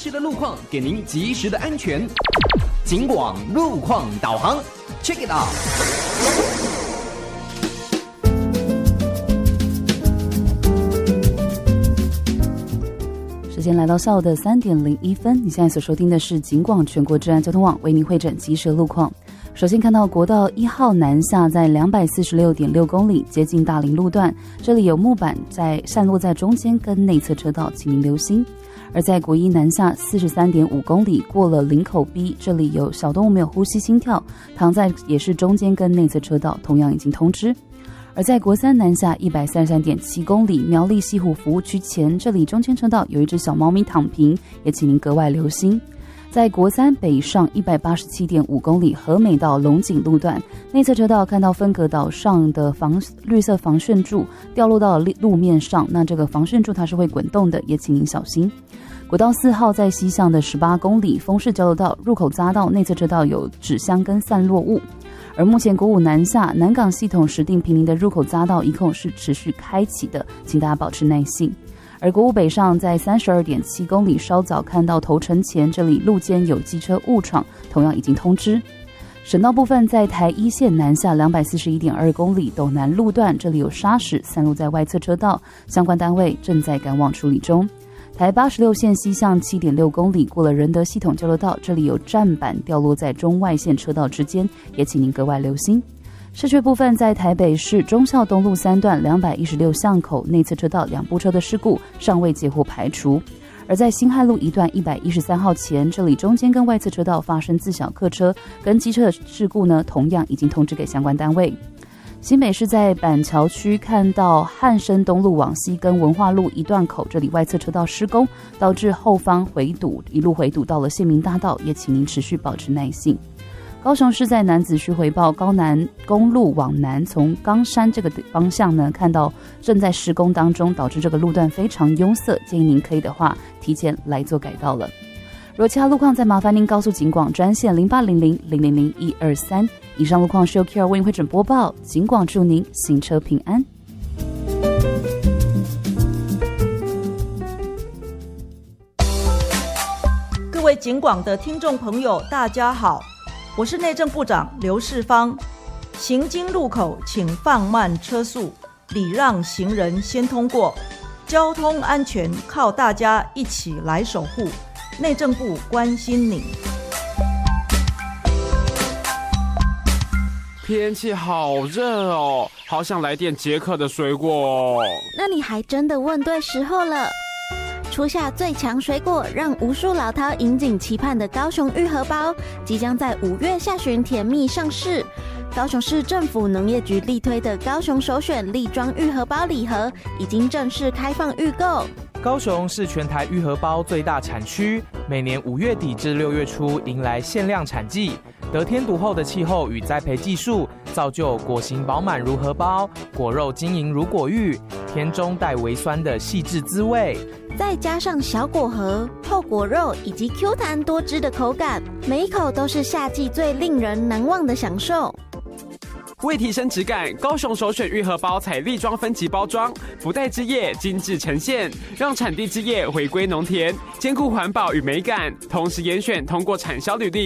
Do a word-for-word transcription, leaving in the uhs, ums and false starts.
时的路况，给您及时的安全。警广路况导航 ，Check it out。 时间来到下午的三点零一分，你现在所收听的是警广全国治安交通网为您汇整即时路况。首先看到国道一号南下在两百四十六点六公里，接近大林路段，这里有木板在散落在中间跟内侧车道，请您留心。而在国一南下四十三点五公里，过了林口 B， 这里有小动物没有呼吸心跳，躺在也是中间跟内侧车道，同样已经通知。而在国三南下一百三十三点七公里，苗栗西湖服务区前，这里中间车道有一只小猫咪躺平，也请您格外留心。在国三北上一百八十七点五公里，和美到龙井路段，内侧车道看到分隔岛上的防绿色防眩柱掉落到路面上，那这个防眩柱它是会滚动的，也请您小心。国道四号在西向的十八公里，丰市交流道入口匝道内侧车道有纸箱跟散落物。而目前国五南下南港系统石碇坪林的入口匝道一共是持续开启的，请大家保持耐性。而国五北上在三十二点七公里，稍早看到头城前，这里路肩有机车误闯，同样已经通知。省道部分在台一线南下两百四十一点二公里，斗南路段这里有砂石散落在外侧车道，相关单位正在赶往处理中。台八十六线西向 七点六公里，过了仁德系统交流道，这里有站板掉落在中外线车道之间，也请您格外留心。市区部分在台北市忠孝东路三段两百一十六巷口内侧车道两部车的事故尚未截获排除。而在辛亥路一段一百一十三号前，这里中间跟外侧车道发生自小客车跟机车的事故呢，同样已经通知给相关单位。新北市在板桥区看到汉生东路往西跟文化路一段口，这里外侧车道施工，导致后方回堵，一路回堵到了县民大道，也请您持续保持耐性。高雄市在楠梓区回报高南公路往南，从冈山这个方向呢，看到正在施工当中，导致这个路段非常拥塞，建议您可以的话提前来做改道了。若其他路况，再麻烦您告诉警广专线零八零零零零零一二三。以上路况是由 Q R 为您会诊播报，警广祝您行车平安。 各位警广的听众朋友，大家好，我是内政部长刘世芳。行经路口请放慢车速，礼让行人先通过，交通安全靠大家一起来守护。内政部关心你。 天气好热哦，好想来点解渴的水果哦。 那你还真的问对时候了。初夏最强水果，让无数老饕引颈期盼的高雄玉荷包，即将在五月下旬甜蜜上市。高雄市政府农业局力推的高雄首选粒装玉荷包礼盒，已经正式开放预购。 高雄是全台玉荷包最大产区，每年五月底至六月初迎来限量产季。得天独厚的气候与栽培技术，造就果形饱满如荷包，果肉晶莹如果玉，甜中带微酸的细致滋味。 再加上小果核、厚果肉以及 Q 弹多汁的口感，每一口都是夏季最令人难忘的享受。 为提升质感，高雄首选玉荷包采粒装分级包装，不带汁液，精致呈现，让产地汁液回归农田，兼顾环保与美感，同时严选通过产销履历